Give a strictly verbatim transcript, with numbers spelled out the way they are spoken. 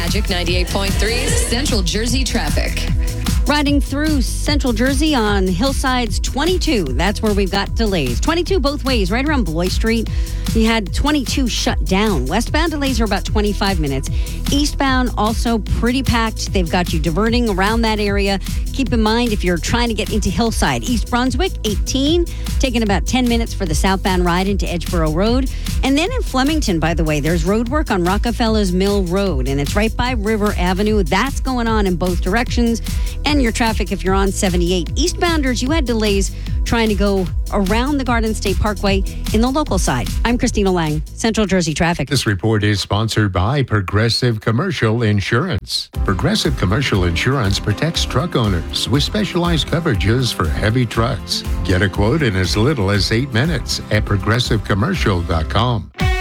Magic ninety-eight point three's Central Jersey traffic. Riding through Central Jersey on Hillsides twenty-two. That's where we've got delays. twenty-two both ways, right around Bloy Street. You had twenty-two shut down. Westbound delays are about twenty-five minutes. Eastbound also pretty packed. They've got you diverting around that area. Keep in mind, if you're trying to get into Hillside, East Brunswick, eighteen, taking about ten minutes for the southbound ride into Edgeboro Road. And then in Flemington, by the way, there's road work on Rockefeller's Mill Road, and it's right by River Avenue. That's going on in both directions. And your traffic, if you're on seventy-eight. Eastbounders, you had delays trying to go around the Garden State Parkway in the local side. I'm Christina Lang, Central Jersey Traffic. This report is sponsored by Progressive Commercial Insurance. Progressive Commercial Insurance protects truck owners with specialized coverages for heavy trucks. Get a quote in as little as eight minutes at progressive commercial dot com.